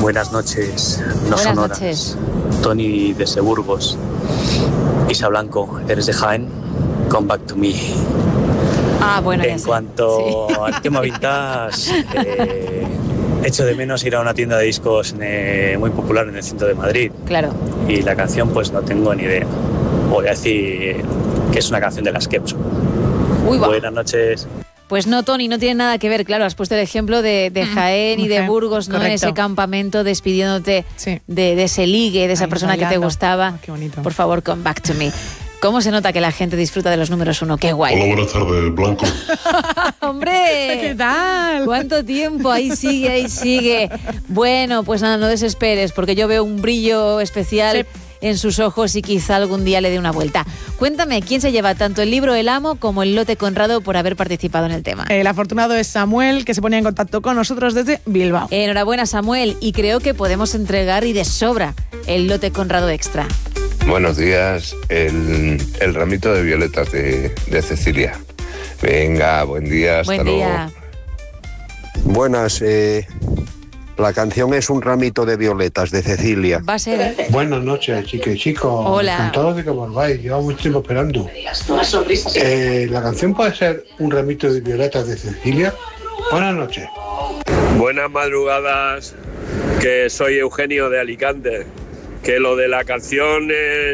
Buenas noches, no Buenas sonoras. noches. Tony desde Burgos. Isa Blanco, eres de Jaén. Come back to me. Bueno, ya En sé. cuanto Sí. al tema vintage, echo de menos ir a una tienda de discos muy popular en el centro de Madrid. Claro. Y la canción pues no tengo ni idea. Voy a decir que es una canción de las Kepso. Uy, va. Buenas noches. Pues no, Tony, no tiene nada que ver. Claro, has puesto el ejemplo de Jaén y de Burgos, ¿no? En correcto. ese campamento, despidiéndote Sí. de ese ligue, de esa Ahí persona que te bailando. gustaba. Qué bonito. Por favor, come back to me. ¿Cómo se nota que la gente disfruta de los números 1? ¡Qué guay! Hola, buenas tardes, Blanco. ¡Hombre! ¿Qué tal? ¿Cuánto tiempo? Ahí sigue, ahí sigue. Bueno, pues nada, no desesperes, porque yo veo un brillo especial en sus ojos y quizá algún día le dé una vuelta. Cuéntame, ¿quién se lleva tanto el libro El Amo como el lote Conrado por haber participado en el tema? El afortunado es Samuel, que se ponía en contacto con nosotros desde Bilbao. Enhorabuena, Samuel, y creo que podemos entregar y de sobra el lote Conrado Extra. Buenos días, el ramito de violetas de Cecilia. Venga, buen día, hasta Buen luego. día. Buenas, la canción es Un ramito de violetas de Cecilia. Va a ser, ¿eh? Buenas noches, chicas y chicos. Hola. Encantado de que volváis. Llevo mucho tiempo esperando. La canción puede ser Un ramito de violetas de Cecilia. Buenas noches. Buenas madrugadas, que soy Eugenio de Alicante. Que lo de la canción